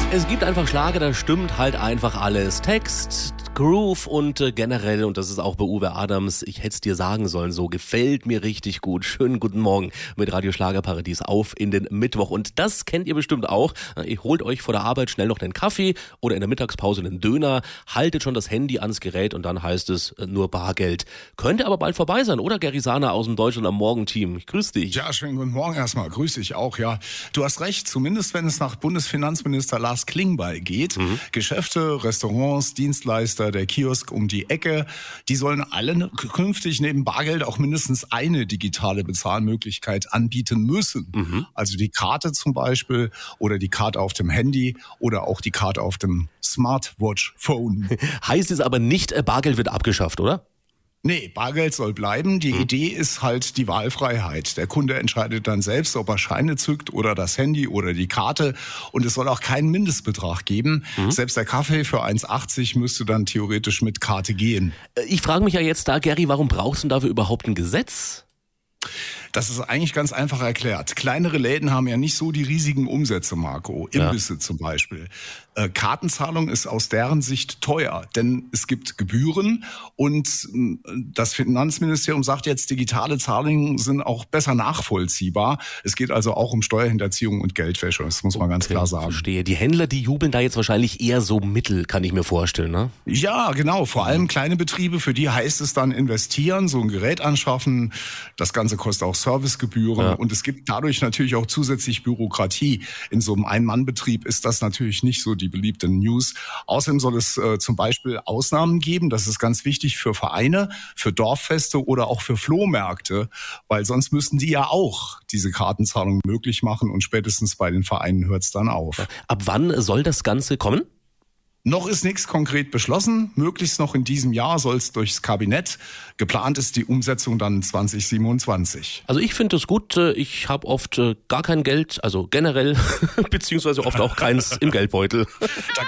Es gibt einfach Schlager, da stimmt halt einfach alles. Text, Groove und generell, und das ist auch bei Uwe Adams, ich hätte es dir sagen sollen, so gefällt mir richtig gut. Schönen guten Morgen mit Radio Schlagerparadies auf in den Mittwoch. Und das kennt ihr bestimmt auch. Ihr holt euch vor der Arbeit schnell noch den Kaffee oder in der Mittagspause einen Döner, haltet schon das Handy ans Gerät und dann heißt es nur Bargeld. Könnte aber bald vorbei sein, oder Gary Sahner aus dem Deutschland am Morgen-Team? Ich grüße dich. Ja, schönen guten Morgen erstmal. Grüß dich auch, ja. Du hast recht, zumindest wenn es nach Bundesfinanzminister Lars Klingbeil geht. Geschäfte, Restaurants, Dienstleister, der Kiosk um die Ecke, die sollen alle künftig neben Bargeld auch mindestens eine digitale Bezahlmöglichkeit anbieten müssen. Also die Karte zum Beispiel oder die Karte auf dem Handy oder auch die Karte auf dem Smartwatch-Phone. Heißt es aber nicht, Bargeld wird abgeschafft, oder? Nee, Bargeld soll bleiben. Die Idee ist halt die Wahlfreiheit. Der Kunde entscheidet dann selbst, ob er Scheine zückt oder das Handy oder die Karte. Und es soll auch keinen Mindestbetrag geben. Selbst der Kaffee für 1,80 müsste dann theoretisch mit Karte gehen. Ich frage mich ja jetzt da, Gary, warum brauchst du dafür überhaupt ein Gesetz? Das ist eigentlich ganz einfach erklärt. Kleinere Läden haben ja nicht so die riesigen Umsätze, Marco. Imbisse zum Beispiel. Kartenzahlung ist aus deren Sicht teuer, denn es gibt Gebühren und das Finanzministerium sagt jetzt, digitale Zahlungen sind auch besser nachvollziehbar. Es geht also auch um Steuerhinterziehung und Geldwäsche, das muss man ganz klar sagen. Verstehe. Die Händler, die jubeln da jetzt wahrscheinlich eher so mittel, kann ich mir vorstellen, ne? Ja, genau. Vor allem kleine Betriebe, für die heißt es dann investieren, so ein Gerät anschaffen. Das Ganze kostet auch Servicegebühren und es gibt dadurch natürlich auch zusätzlich Bürokratie. In so einem Ein-Mann-Betrieb ist das natürlich nicht so die beliebte News. Außerdem soll es zum Beispiel Ausnahmen geben. Das ist ganz wichtig für Vereine, für Dorffeste oder auch für Flohmärkte, weil sonst müssten die ja auch diese Kartenzahlung möglich machen und spätestens bei den Vereinen hört es dann auf. Ab wann soll das Ganze kommen? Noch ist nichts konkret beschlossen. Möglichst noch in diesem Jahr soll es durchs Kabinett. Geplant ist die Umsetzung dann 2027. Also ich finde es gut. Ich habe oft gar kein Geld, also generell, beziehungsweise oft auch keins im Geldbeutel. Da